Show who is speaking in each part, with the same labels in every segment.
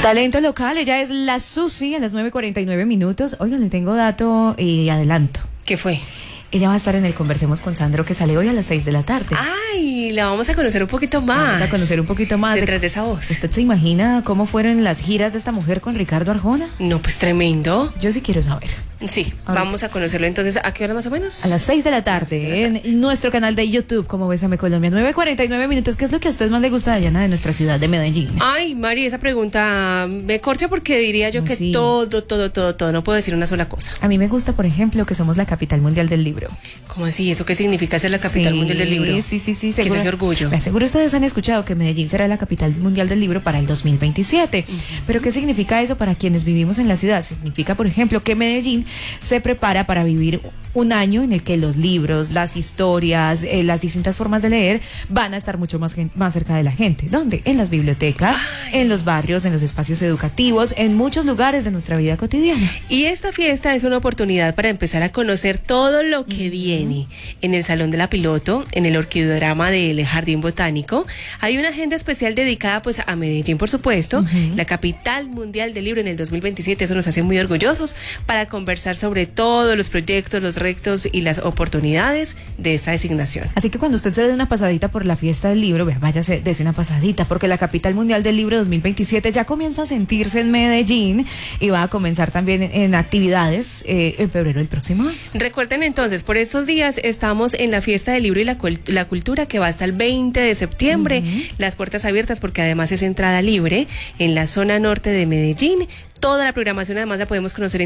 Speaker 1: Talento local, ella es la Susi a las 9:49. Oigan, le tengo dato y adelanto.
Speaker 2: ¿Qué fue?
Speaker 1: Ella va a estar en el Conversemos con Sandro, que sale hoy a las 6 de la tarde.
Speaker 2: Ay, la vamos a conocer un poquito más.
Speaker 1: Vamos a conocer un poquito más.
Speaker 2: Detrás de esa voz.
Speaker 1: ¿Usted se imagina cómo fueron las giras de esta mujer con Ricardo Arjona?
Speaker 2: No, pues tremendo.
Speaker 1: Yo sí quiero saber.
Speaker 2: Sí,
Speaker 1: Ahorita.
Speaker 2: vamos a conocerlo entonces. ¿A qué hora más o menos?
Speaker 1: A las 6 de la tarde en nuestro canal de YouTube, como Bésame Colombia. 9:49. ¿Qué es lo que a usted más le gusta, Dayana, de nuestra ciudad de Medellín?
Speaker 2: Ay, Mari, esa pregunta me corcha porque diría yo que
Speaker 1: Sí.
Speaker 2: todo. No puedo decir una sola cosa.
Speaker 1: A mí me gusta, por ejemplo, que somos la capital mundial del libro.
Speaker 2: ¿Cómo así? ¿Eso qué significa ser la capital mundial del libro?
Speaker 1: Sí.
Speaker 2: ¿Qué es ese orgullo?
Speaker 1: Me aseguro ustedes han escuchado que Medellín será la capital mundial del libro para el 2027. Pero ¿qué significa eso para quienes vivimos en la ciudad? Significa, por ejemplo, que Medellín se prepara para vivir un año en el que los libros, las historias, las distintas formas de leer van a estar mucho más cerca de la gente. ¿Dónde? En las bibliotecas, en los barrios, en los espacios educativos, en muchos lugares de nuestra vida cotidiana.
Speaker 2: Y esta fiesta es una oportunidad para empezar a conocer todo lo que viene. En el Salón de la Piloto, en el Orquideorama del Jardín Botánico, hay una agenda especial dedicada pues a Medellín, por supuesto, la capital mundial del libro en el 2027. Eso nos hace muy orgullosos para conversar sobre todos los proyectos, los retos y las oportunidades de esta designación.
Speaker 1: Así que cuando usted se dé una pasadita por la fiesta del libro, váyase, dése una pasadita, porque la capital mundial del libro 2027 ya comienza a sentirse en Medellín y va a comenzar también en actividades en febrero del próximo año.
Speaker 2: Recuerden entonces, por estos días estamos en la fiesta del libro y la cultura que va hasta el 20 de septiembre. Las puertas abiertas porque además es entrada libre en la zona norte de Medellín. Toda la programación además la podemos conocer en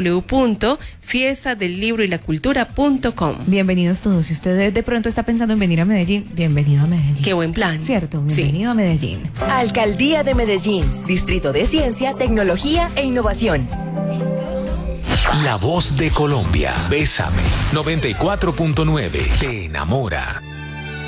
Speaker 2: www.fiestadelibroylacultura.com.
Speaker 1: Bienvenidos todos. Si usted de pronto está pensando en venir a Medellín, bienvenido a Medellín.
Speaker 2: Qué buen plan.
Speaker 1: Cierto, bienvenido a Medellín.
Speaker 3: Alcaldía de Medellín, Distrito de Ciencia, Tecnología e Innovación.
Speaker 4: La voz de Colombia. Bésame. 94.9. Te enamora.